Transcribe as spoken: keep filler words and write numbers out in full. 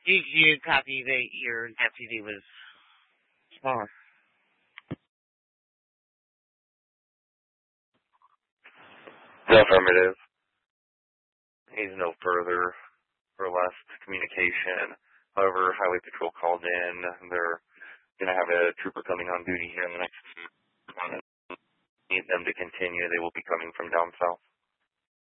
You, you copy that your deputy was smaller. The affirmative. Needs no further or less communication. However, Highway Patrol called in. They're going to have a trooper coming on duty here in the next month. Need them to continue. They will be coming from down south.